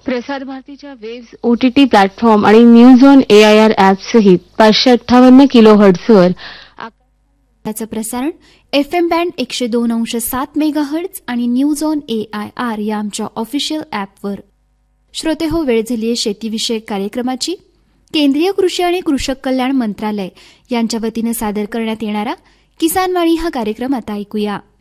प्रसार भारतीच्या waves OTT platform आणि न्यूज ऑन AIR ॲप सहित 558 किलोहर्ट्झवर त्याचं प्रसारण FM बँड 102.7 मेगाहर्ट्झ आणि न्यूज ऑन AIR या आमच्या ऑफिशियल ॲपवर. श्रोते हो, वेळ झाली आहे शेतीविषयक कार्यक्रमाची. केंद्रीय कृषी आणि कृषक कल्याण मंत्रालय यांच्या वतीनं सादर करण्यात येणारा किसान वाणी हा कार्यक्रम आता ऐकूया.